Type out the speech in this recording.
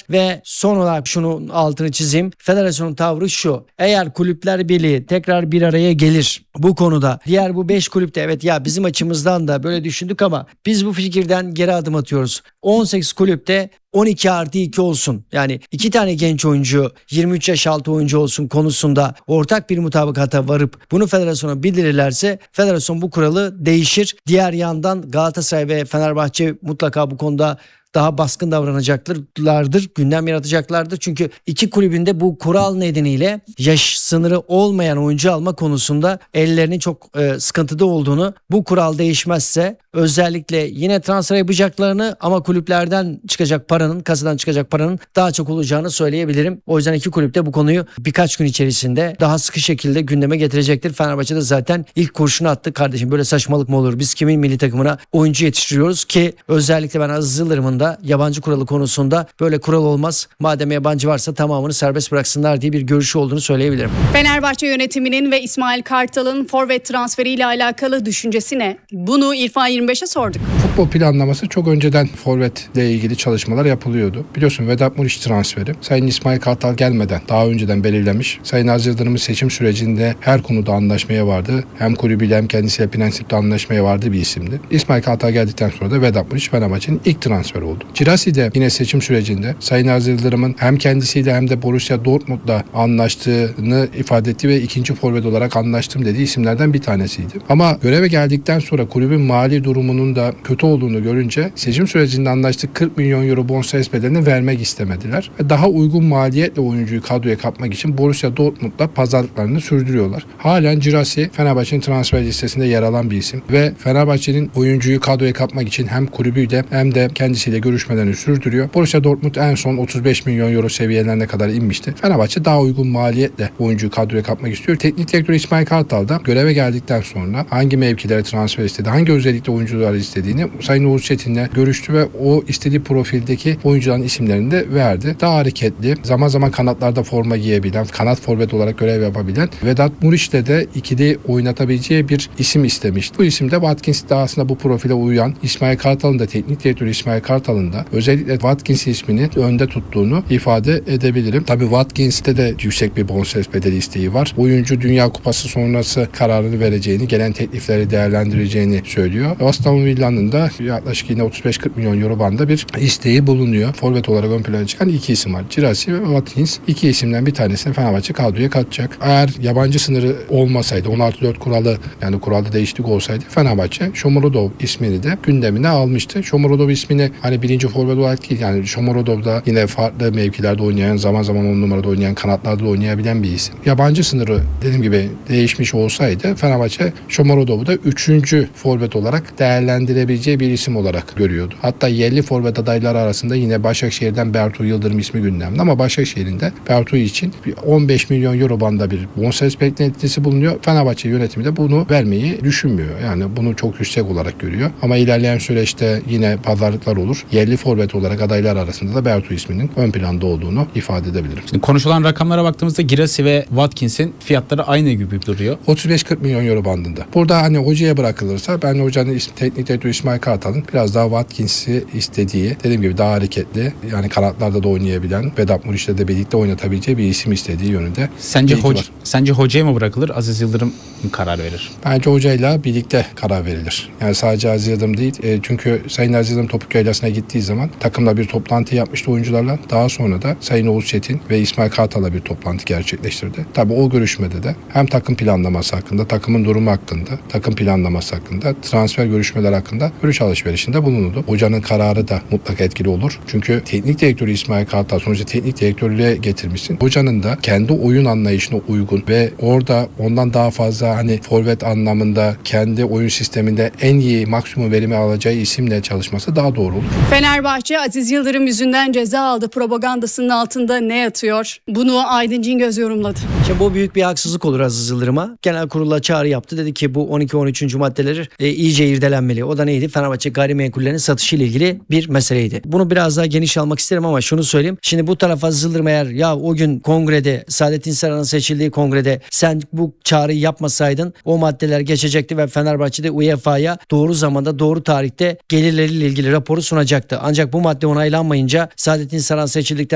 Ve son olarak şunun altını çizeyim. Federasyonun tavrı şu: eğer Kulüpler Birliği tekrar bir araya gelir bu konuda, diğer bu 5 kulüpte evet ya bizim açımızdan da böyle düşündük ama biz bu fikirden geri adım atıyoruz. 18 kulüpte 12+2 olsun. Yani 2 tane genç oyuncu, 23 yaş altı oyuncu olsun konusunda ortak bir mutabakata varıp bunu federasyona bildirirlerse federasyon bu kuralı değişir. Diğer yandan Galatasaray ve Fenerbahçe mutlaka bu konuda daha baskın davranacaklardır, gündem yaratacaklardır. Çünkü iki kulübünde bu kural nedeniyle yaş sınırı olmayan oyuncu alma konusunda ellerinin çok sıkıntıda olduğunu, bu kural değişmezse özellikle yine transfer yapacaklarını ama kulüplerden çıkacak paranın, kasadan çıkacak paranın daha çok olacağını söyleyebilirim. O yüzden iki kulüp de bu konuyu birkaç gün içerisinde daha sıkı şekilde gündeme getirecektir. Fenerbahçe de zaten ilk kurşunu attı. Kardeşim böyle saçmalık mı olur? Biz kimin milli takımına oyuncu yetiştiriyoruz ki? Özellikle ben Aziz Yıldırım'ın da yabancı kuralı konusunda böyle kural olmaz, madem yabancı varsa tamamını serbest bıraksınlar diye bir görüşü olduğunu söyleyebilirim. Fenerbahçe yönetiminin ve İsmail Kartal'ın forvet transferiyle alakalı düşüncesi ne? Bunu İrfan 25'e sorduk. Futbol planlaması çok önceden forvetle ilgili çalışmalar yapılıyordu. Biliyorsun Vedat Muriç transferi Sayın İsmail Kartal gelmeden daha önceden belirlenmiş. Sayın Aziz Yıldırım'ın seçim sürecinde her konuda anlaşmaya vardı. Hem kulübüyle hem kendisiyle prensipte anlaşmaya vardı bir isimdi. İsmail Kartal geldikten sonra da Vedat Muriç Fenerbahçe'nin ilk transferi oldu. Girassi de yine seçim sürecinde Sayın Aziz Yıldırım'ın hem kendisiyle hem de Borussia Dortmund'la anlaştığını ifade etti ve ikinci forvet olarak anlaştım dediği isimlerden bir tanesiydi. Ama göreve geldikten sonra kulübün mali durumunun da kötü olduğunu görünce seçim sürecinde anlaştık 40 milyon euro bonservis bedelini vermek istemediler. Ve daha uygun maliyetle oyuncuyu kadroya katmak için Borussia Dortmund'la pazarlıklarını sürdürüyorlar. Halen Girassi Fenerbahçe'nin transfer listesinde yer alan bir isim ve Fenerbahçe'nin oyuncuyu kadroya katmak için hem kulübüyle hem de kendisiyle görüşmelerini sürdürüyor. Borussia Dortmund en son 35 milyon euro seviyelerine kadar inmişti. Fenerbahçe daha uygun maliyetle oyuncuyu kadroya katmak istiyor. Teknik direktör İsmail Kartal da göreve geldikten sonra hangi mevkilere transfer istedi, hangi özellikle oyuncuları istediğini Sayın Uğur Çetin'le görüştü ve o istediği profildeki oyuncuların isimlerini de verdi. Daha hareketli, zaman zaman kanatlarda forma giyebilen, kanat forvet olarak görev yapabilen Vedat Muriç'le de ikili oynatabileceği bir isim istemişti. Bu isim de Watkins de aslında bu profile uyan, İsmail Kartal'ın da teknik direktörü İsmail Kartal'ın da özellikle Watkins ismini önde tuttuğunu ifade edebilirim. Tabii Watkins'te de yüksek bir bonservis bedeli isteği var. Oyuncu Dünya Kupası sonrası kararını vereceğini, gelen teklifleri değerlendireceğini söylüyor. Aston Villa'nın da yaklaşık yine 35-40 milyon euro bandında bir isteği bulunuyor. Forvet olarak ön plana çıkan iki isim var. Girassi ve Watkins. İki isimden bir tanesini Fenerbahçe kadroya katacak. Eğer yabancı sınırı olmasaydı, 16-4 kuralı, yani kuralda değişiklik olsaydı Fenerbahçe Shomurodov ismini de gündemine almıştı. Shomurodov ismini hani birinci forvet olarak değil, yani Shomurodov da yine farklı mevkilerde oynayan, zaman zaman 10 numarada oynayan, kanatlarda da oynayabilen bir isim. Yabancı sınırı dediğim gibi değişmiş olsaydı Fenerbahçe Shomurodov'u da 3. forvet olarak değerlendirebileceği bir isim olarak görüyordu. Hatta yerli forvet adayları arasında yine Başakşehir'den Bertu Yıldırım ismi gündemde ama Başakşehir'in de Bertu için 15 milyon euro bandında bir bonservis beklentisi bulunuyor. Fenerbahçe yönetimi de bunu vermeyi düşünmüyor. Yani bunu çok yüksek olarak görüyor. Ama ilerleyen süreçte yine pazarlıklar olur. Yerli forvet olarak adaylar arasında da Bertu isminin ön planda olduğunu ifade edebilirim. Şimdi konuşulan rakamlara baktığımızda Girassi ve Watkins'in fiyatları aynı gibi duruyor. 35-40 milyon euro bandında. Burada hani hocaya bırakılırsa ben hocanın teknik direktörü İsmail Kartal'ın biraz daha Watkins'i istediği, dediğim gibi daha hareketli, yani kanatlarda da oynayabilen, Vedat Muriç'le de birlikte oynatabileceği bir isim istediği yönünde. Sence hocaya mı bırakılır, Aziz Yıldırım mı karar verir? Bence hocayla birlikte karar verilir. Yani sadece Aziz Yıldırım değil. Çünkü Sayın Aziz Yıldırım Topuk Yaylası'na gittiği zaman takımla bir toplantı yapmıştı oyuncularla. Daha sonra da Sayın Oğuz Çetin ve İsmail Kartal'la bir toplantı gerçekleştirdi. Tabii o görüşmede de hem takım planlaması hakkında, takımın durumu hakkında, takım planlaması hakkında, transfer görüşmeler hakkında görüş alışverişinde bulunuldu. Hocanın kararı da mutlaka etkili olur. Çünkü teknik direktörü İsmail Kartal sonuçta teknik direktörlüğe getirmişsin. Hocanın da kendi oyun anlayışına uygun ve orada ondan daha fazla hani forvet anlamında kendi oyun sisteminde en iyi maksimum verimi alacağı isimle çalışması daha doğru olur. Fenerbahçe Aziz Yıldırım yüzünden ceza aldı propagandasının altında ne yatıyor? Bunu Aydın Cingöz yorumladı. İşte bu büyük bir haksızlık olur Aziz Yıldırım'a. Genel kurula çağrı yaptı. Dedi ki bu 12-13. maddeleri iyice irdelenmeli. O da neydi? Fenerbahçe gayrimenkullerinin satışı ile ilgili bir meseleydi. Bunu biraz daha geniş almak isterim ama şunu söyleyeyim. Şimdi bu taraf Aziz Yıldırım eğer ya o gün kongrede, Saadettin Saran'ın seçildiği kongrede sen bu çağrıyı yapmasaydın o maddeler geçecekti ve Fenerbahçe'de UEFA'ya doğru zamanda doğru tarihte gelirleriyle ilgili raporu sunacaktı. Ancak bu madde onaylanmayınca Saadettin Saran seçildikten